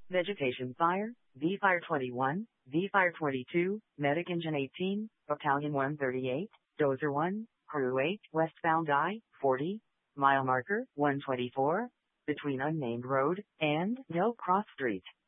Vegetation Fire, V-Fire 21, V-Fire 22, Medic Engine 18, Battalion 138, Dozer 1, Crew 8, westbound I-40, mile marker 124, between unnamed road and Del Cross Street.